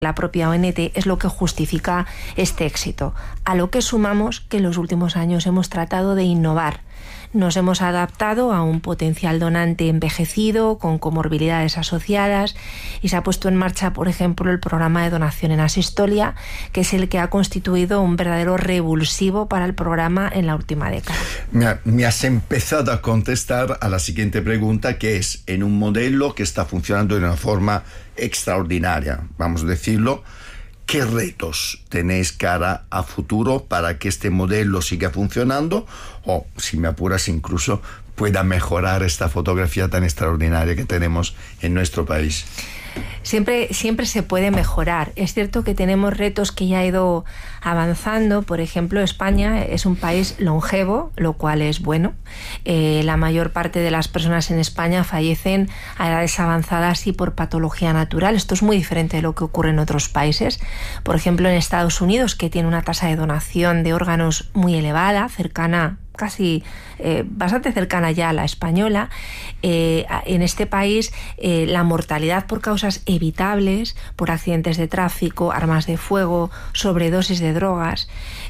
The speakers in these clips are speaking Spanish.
La propia ONT es lo que justifica este éxito, a lo que sumamos que en los últimos años hemos tratado de innovar. Nos hemos adaptado a un potencial donante envejecido, con comorbilidades asociadas, y se ha puesto en marcha, por ejemplo, el programa de donación en asistolia, que es el que ha constituido un verdadero revulsivo para el programa en la última década. Me has empezado a contestar a la siguiente pregunta, que es, en un modelo que está funcionando de una forma extraordinaria, vamos a decirlo, ¿qué retos tenéis cara a futuro para que este modelo siga funcionando o, si me apuras, incluso pueda mejorar esta fotografía tan extraordinaria que tenemos en nuestro país? Siempre se puede mejorar. Es cierto que tenemos retos que ya ha ido avanzando. Por ejemplo, España es un país longevo, lo cual es bueno. La mayor parte de las personas en España fallecen a edades avanzadas y por patología natural. Esto es muy diferente de lo que ocurre en otros países. Por ejemplo, en Estados Unidos, que tiene una tasa de donación de órganos muy elevada, cercana, casi bastante cercana ya a la española. En este país la mortalidad por causas evitables, por accidentes de tráfico, armas de fuego, sobredosis de drogas,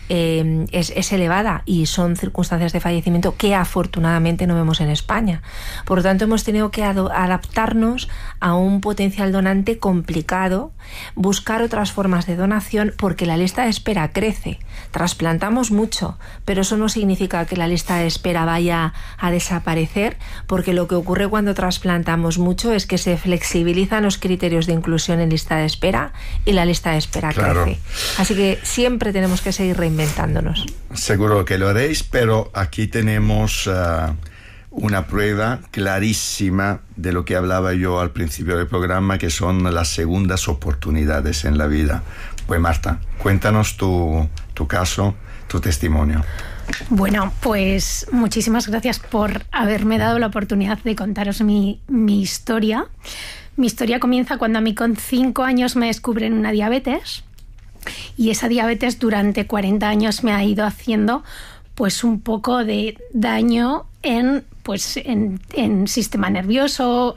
es elevada, y son circunstancias de fallecimiento que afortunadamente no vemos en España. Por lo tanto, hemos tenido que adaptarnos a un potencial donante complicado, buscar otras formas de donación, porque la lista de espera crece. Trasplantamos mucho, pero eso no significa que la lista de espera vaya a desaparecer, porque lo que ocurre cuando trasplantamos mucho es que se flexibilizan los criterios de inclusión en lista de espera y la lista de espera crece. Así que siempre tenemos que seguir reinventándonos. Seguro que lo haréis, pero aquí tenemos una prueba clarísima de lo que hablaba yo al principio del programa, que son las segundas oportunidades en la vida. Pues Marta, cuéntanos tu caso, tu testimonio. Bueno, pues muchísimas gracias por haberme dado la oportunidad de contaros mi historia. Mi historia comienza cuando a mí con 5 años me descubren una diabetes, y esa diabetes durante 40 años me ha ido haciendo pues un poco de daño en sistema nervioso,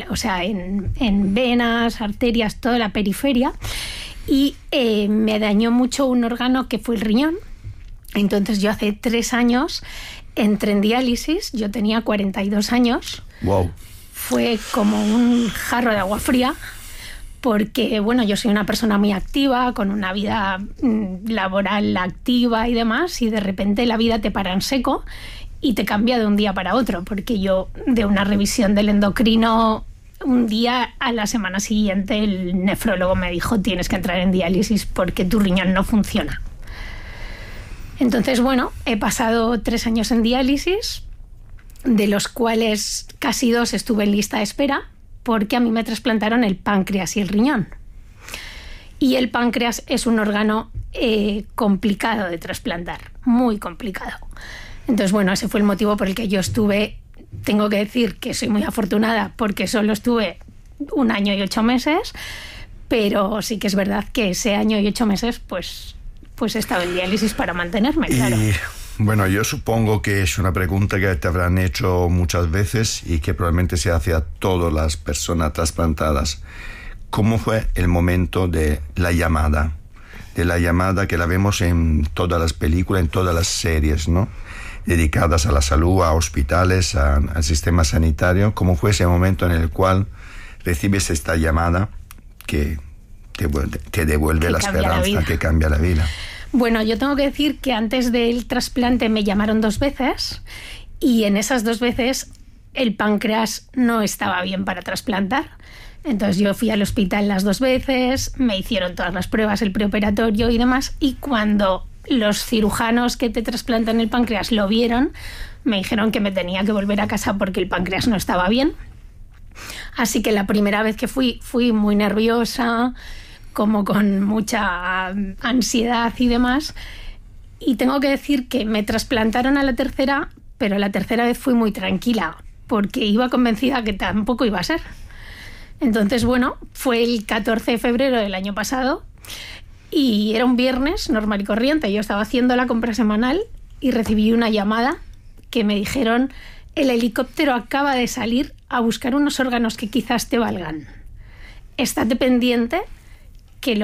en venas, arterias, toda la periferia, y me dañó mucho un órgano que fue el riñón. Entonces yo hace 3 años entré en diálisis, yo tenía 42 años. Wow. Fue como un jarro de agua fría, porque bueno, yo soy una persona muy activa, con una vida laboral activa y demás, y de repente la vida te para en seco y te cambia de un día para otro, porque yo, de una revisión del endocrino, un día a la semana siguiente el nefrólogo me dijo: tienes que entrar en diálisis porque tu riñón no funciona. Entonces, bueno, he pasado 3 años en diálisis, de los cuales casi 2 estuve en lista de espera, porque a mí me trasplantaron el páncreas y el riñón. Y el páncreas es un órgano complicado de trasplantar, muy complicado. Entonces, bueno, ese fue el motivo por el que yo estuve. Tengo que decir que soy muy afortunada, porque solo estuve 1 año y 8 meses, pero sí que es verdad que ese año y 8 meses, pues he estado en diálisis para mantenerme, claro. Y bueno, yo supongo que es una pregunta que te habrán hecho muchas veces y que probablemente se hace a todas las personas trasplantadas. ¿Cómo fue el momento de la llamada? De la llamada que la vemos en todas las películas, en todas las series, ¿no?, dedicadas a la salud, a hospitales, al sistema sanitario. ¿Cómo fue ese momento en el cual recibes esta llamada que te devuelve la esperanza, que cambia la vida? Bueno, yo tengo que decir que antes del trasplante me llamaron 2 veces, y en esas 2 veces el páncreas no estaba bien para trasplantar. Entonces yo fui al hospital las 2 veces, me hicieron todas las pruebas, el preoperatorio y demás, y cuando los cirujanos que te trasplantan el páncreas lo vieron, me dijeron que me tenía que volver a casa porque el páncreas no estaba bien. Así que la primera vez que fui muy nerviosa, como con mucha ansiedad y demás. Y tengo que decir que me trasplantaron a la tercera, pero la tercera vez fui muy tranquila, porque iba convencida que tampoco iba a ser. Entonces, bueno, fue el 14 de febrero del año pasado, y era un viernes normal y corriente. Yo estaba haciendo la compra semanal y recibí una llamada que me dijeron: el helicóptero acaba de salir a buscar unos órganos que quizás te valgan. Estate pendiente